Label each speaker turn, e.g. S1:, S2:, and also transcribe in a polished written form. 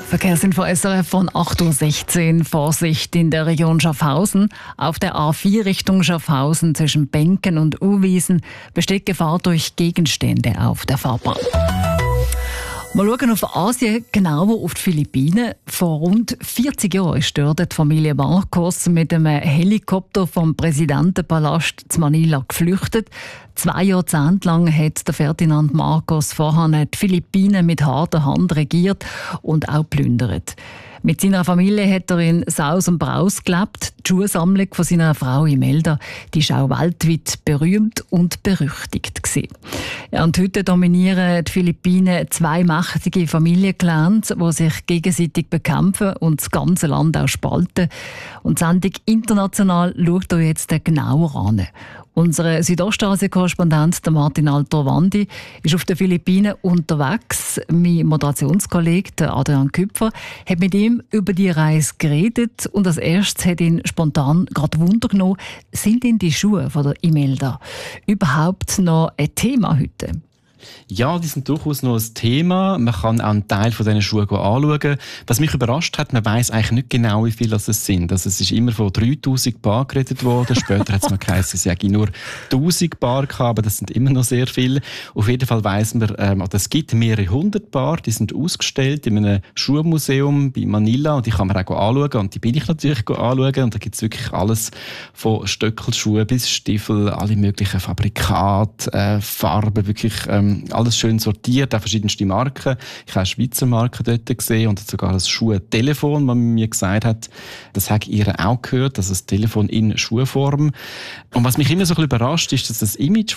S1: Verkehrsinfo SRF von 8.16 Uhr. Vorsicht in der Region Schaffhausen. Auf der A4 Richtung Schaffhausen zwischen Benken und Uwiesen besteht Gefahr durch Gegenstände auf der Fahrbahn. Wir schauen auf Asien, genauer auf die Philippinen. Vor rund 40 Jahren ist dort die Familie Marcos mit einem Helikopter vom Präsidentenpalast zu Manila geflüchtet. 2 Jahrzehnte lang hat der Ferdinand Marcos vorher die Philippinen mit harter Hand regiert und auch plündert. Mit seiner Familie hat er in Saus und Braus gelebt. Die Schuhsammlung von seiner Frau Imelda, die ist auch weltweit berühmt und berüchtigt gewesen. Ja, und heute dominieren die Philippinen 2 mächtige Familienclans, die sich gegenseitig bekämpfen und das ganze Land auch spalten. Und die Sendung «International» schaut hier jetzt genauer an. Unser Südostasien-Korrespondent Martin Altorwandi ist auf den Philippinen unterwegs. Mein Moderationskollege Adrian Küpfer hat mit ihm über die Reise geredet und als erstes hat ihn spontan gerade Wunder genommen, sind denn die Schuhe von der Imelda überhaupt noch ein Thema heute?
S2: Ja, die sind durchaus noch ein Thema. Man kann auch einen Teil von diesen Schuhen anschauen. Was mich überrascht hat, man weiss eigentlich nicht genau, wie viel das sind. Also es ist immer von 3000 Paar geredet worden. Später hat es mal geheißen, es hätte nur 1000 Paar gehabt, aber das sind immer noch sehr viele. Auf jeden Fall weiss man, es gibt mehrere 100 Paar, die sind ausgestellt in einem Schuhmuseum bei Manila und die kann man auch anschauen. Und die bin ich natürlich anschauen. Und da gibt es wirklich alles von Stöckelschuhen bis Stiefel, alle möglichen Fabrikate, Farben, wirklich alles schön sortiert, auch verschiedenste Marken. Ich habe Schweizer Marken dort gesehen und sogar ein Schuhtelefon, das man mir gesagt hat, das habe ich ihr auch gehört, also das Telefon in Schuhform. Und was mich immer so ein bisschen überrascht, ist, dass das Image